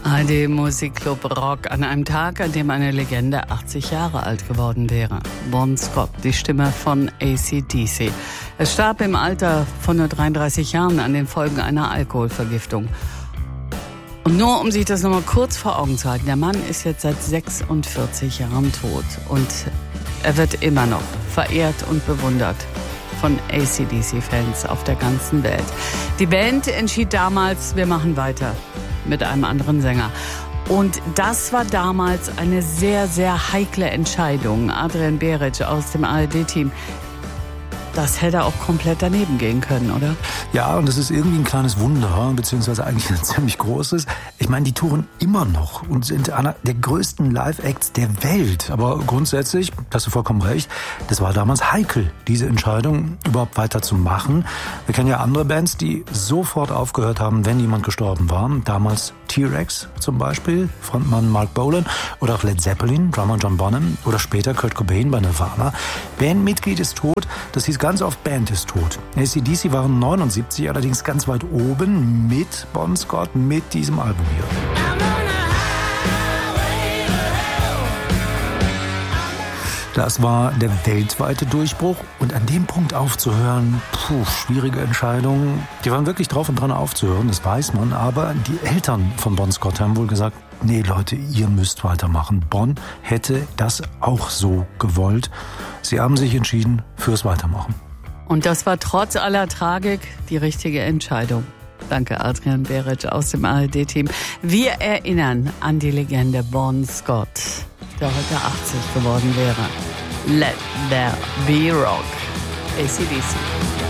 ARD Musikclub Rock an einem Tag, an dem eine Legende 80 Jahre alt geworden wäre. Bon Scott, die Stimme von AC/DC. Er starb im Alter von nur 33 Jahren an den Folgen einer Alkoholvergiftung. Und nur um sich das nochmal kurz vor Augen zu halten, der Mann ist jetzt seit 46 Jahren tot und er wird immer noch verehrt und bewundert von AC/DC-Fans auf der ganzen Welt. Die Band entschied damals, wir machen weiter mit einem anderen Sänger. Und das war damals eine sehr, sehr heikle Entscheidung. Adrian Beric aus dem ARD-Team. Das hätte auch komplett daneben gehen können, oder? Ja, und das ist irgendwie ein kleines Wunder, beziehungsweise eigentlich ein ziemlich großes. Ich meine, die touren immer noch und sind einer der größten Live-Acts der Welt. Aber grundsätzlich, hast du vollkommen recht, das war damals heikel, diese Entscheidung überhaupt weiter zu machen. Wir kennen ja andere Bands, die sofort aufgehört haben, wenn jemand gestorben war. Damals T-Rex zum Beispiel, Frontmann Mark Bolan, oder auch Led Zeppelin, Drummer John Bonham oder später Kurt Cobain bei Nirvana. Bandmitglied ist tot, das hieß ganz oft Band ist tot. AC/DC waren 79, allerdings ganz weit oben mit Bon Scott, mit diesem Album hier. Das war der weltweite Durchbruch und an dem Punkt aufzuhören, schwierige Entscheidung. Die waren wirklich drauf und dran aufzuhören, das weiß man, aber die Eltern von Bon Scott haben wohl gesagt, nee Leute, ihr müsst weitermachen. Bon hätte das auch so gewollt. Sie haben sich entschieden fürs Weitermachen. Und das war trotz aller Tragik die richtige Entscheidung. Danke, Adrian Beric aus dem ARD-Team. Wir erinnern an die Legende Bon Scott, der heute 80 geworden wäre. Let there be rock. AC/DC.